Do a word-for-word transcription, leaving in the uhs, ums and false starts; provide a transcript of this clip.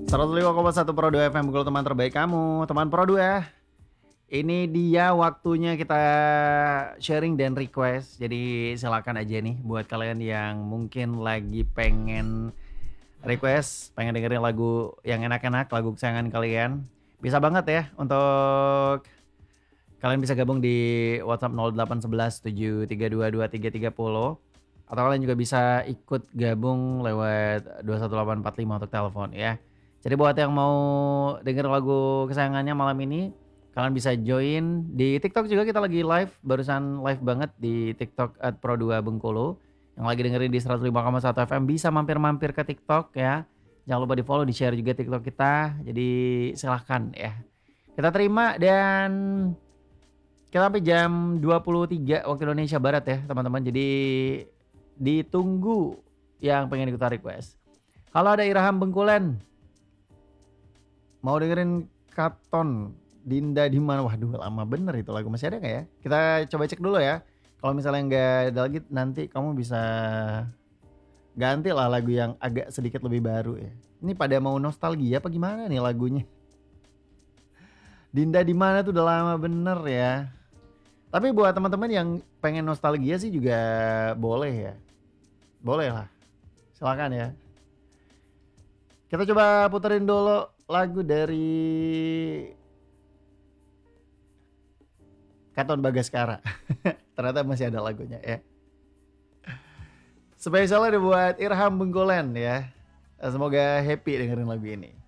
seratus lima koma satu Pro dua F M, Bengkulu, teman terbaik kamu, teman Pro dua. Ini dia waktunya kita sharing dan request. Jadi silakan aja nih buat kalian yang mungkin lagi pengen request, pengen dengerin lagu yang enak-enak, lagu kesayangan kalian. Bisa banget ya untuk kalian bisa gabung di WhatsApp nol delapan satu satu tujuh tiga dua dua tiga tiga nol. Atau kalian juga bisa ikut gabung lewat dua satu delapan empat lima untuk telepon ya. Jadi buat yang mau denger lagu kesayangannya malam ini, kalian bisa join di TikTok juga, kita lagi live, barusan live banget di TikTok at Pro dua Bengkulu. Yang lagi dengerin di seratus lima koma satu F M bisa mampir-mampir ke TikTok ya. Jangan lupa di follow, di share juga TikTok kita. Jadi silahkan ya. Kita terima dan kita sampai jam dua puluh tiga waktu Indonesia Barat ya teman-teman. Jadi ditunggu yang pengen ikutan request. Kalau ada Irham Bengkulen mau dengerin Katon Dinda di mana? Waduh, lama bener itu lagu, masih ada nggak ya? Kita coba cek dulu ya. Kalau misalnya nggak ada lagi, nanti kamu bisa ganti lah lagu yang agak sedikit lebih baru ya. Ini pada mau nostalgia apa gimana nih lagunya? Dinda di mana tuh udah lama bener ya. Tapi buat teman-teman yang pengen nostalgia sih juga boleh ya. Boleh lah. Silakan ya. Kita coba puterin dulu lagu dari Katon Bagaskara. Ternyata masih ada lagunya ya. Spesialnya buat Irham Bengkulen ya. Semoga happy dengerin lagu ini.